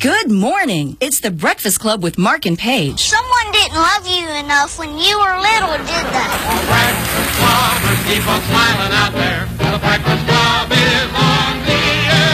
Good morning. It's the Breakfast Club with Mark and Paige. Someone didn't love you enough when you were little, did they? Breakfast Club, keep on smiling out there. The Breakfast Club is on the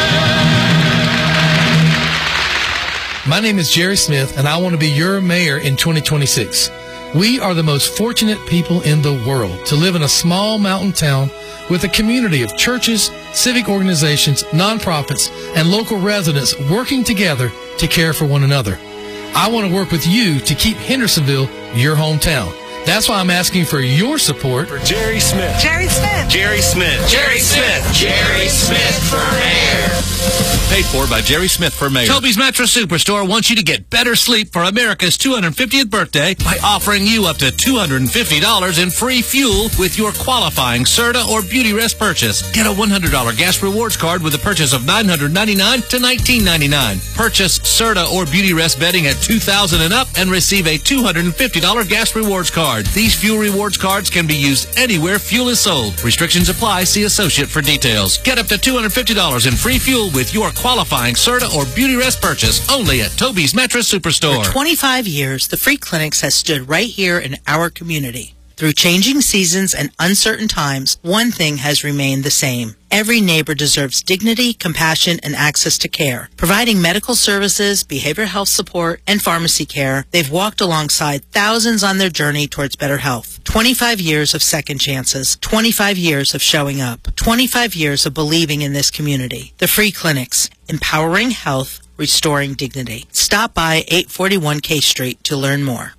air. My name is Jerry Smith, and I want to be your mayor in 2026. We are the most fortunate people in the world to live in a small mountain town with a community of churches, civic organizations, nonprofits, and local residents working together to care for one another. I want to work with you to keep Hendersonville your hometown. That's why I'm asking for your support for Jerry Smith. Jerry Smith. Jerry Smith. Jerry Smith. Jerry Smith for mayor. Paid for by Jerry Smith for mayor. Toby's Mattress Superstore wants you to get better sleep for America's 250th birthday by offering you up to $250 in free fuel with your qualifying Serta or Beauty Rest purchase. Get a $100 gas rewards card with a purchase of $999 to $1999. Purchase Serta or Beauty Rest bedding at $2,000 and up and receive a $250 gas rewards card. These fuel rewards cards can be used anywhere fuel is sold. Restrictions apply. See associate for details. Get up to $250 in free fuel with your qualifying Serta or Beauty Rest purchase only at Toby's Mattress Superstore. For 25 years, the Free Clinics has stood right here in our community. Through changing seasons and uncertain times, one thing has remained the same. Every neighbor deserves dignity, compassion, and access to care. Providing medical services, behavioral health support, and pharmacy care, they've walked alongside thousands on their journey towards better health. 25 years of second chances. 25 years of showing up. 25 years of believing in this community. The Free Clinics, empowering health, restoring dignity. Stop by 841 K Street to learn more.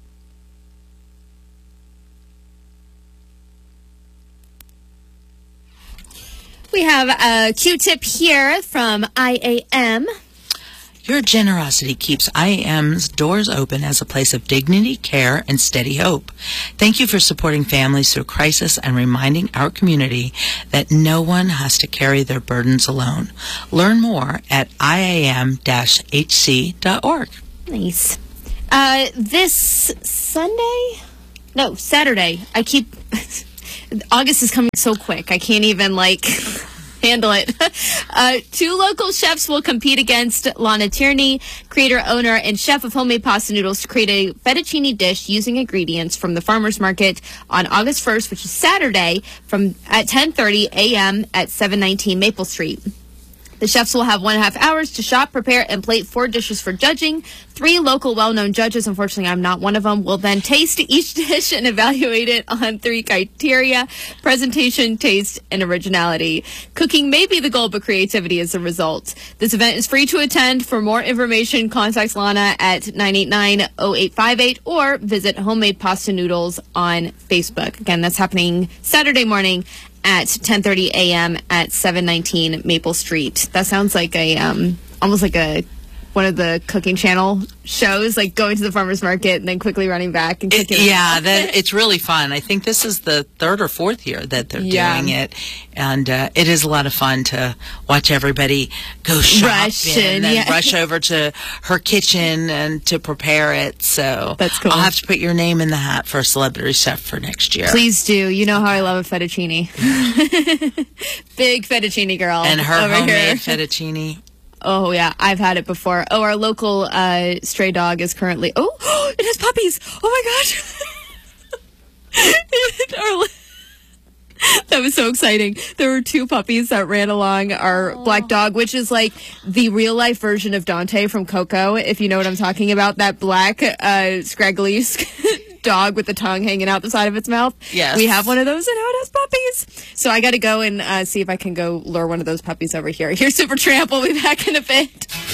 We have a Q-tip here from IAM. Your generosity keeps IAM's doors open as a place of dignity, care, and steady hope. Thank you for supporting families through crisis and reminding our community that no one has to carry their burdens alone. Learn more at iam-hc.org. Nice. This Saturday. August is coming so quick. I can't even, handle it. 2 local chefs will compete against Lana Tierney, creator, owner, and chef of Homemade Pasta Noodles, to create a fettuccine dish using ingredients from the farmer's market on August 1st, which is Saturday, at 10:30 a.m. at 719 Maple Street. The chefs will have 1.5 hours to shop, prepare, and plate 4 dishes for judging. 3 local well-known judges, unfortunately I'm not one of them, will then taste each dish and evaluate it on 3 criteria: presentation, taste, and originality. Cooking may be the goal, but creativity is the result. This event is free to attend. For more information, contact Lana at 989-0858 or visit Homemade Pasta Noodles on Facebook. Again, that's happening Saturday morning at 10:30 a.m. at 719 Maple Street. That sounds like almost like one of the cooking channel shows, like going to the farmer's market and then quickly running back and cooking. It's really fun. I think this is the 3rd or 4th year that they're doing it, and it is a lot of fun to watch everybody go shop and then rush over to her kitchen and to prepare it. So that's cool. I'll have to put your name in the hat for a celebrity chef for next year. Please do. You know how I love a fettuccine. Big fettuccine girl. And her homemade fettuccine. Oh, yeah. I've had it before. Oh, our local stray dog is currently... Oh, it has puppies. Oh, my gosh. That was so exciting. There were 2 puppies that ran along our black dog, which is like the real-life version of Dante from Coco, if you know what I'm talking about. That black, scraggly dog with the tongue hanging out the side of its mouth. Yes. We have one of those, and now it has puppies. So I got to go and see if I can go lure one of those puppies over here. Here's Supertramp. We'll be back in a bit.